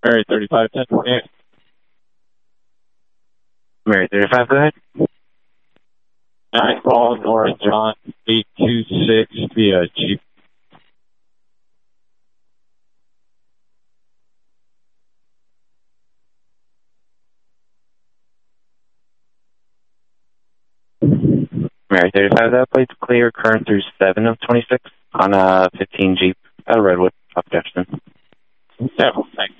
Mary 35, 10, 28. Mary 35, go ahead. 9 Paul North John 826 via Jeep. Mary 35, that plate's clear, current through 7 of 26 on a 15 Jeep at Redwood, off Jefferson. Yeah, thanks.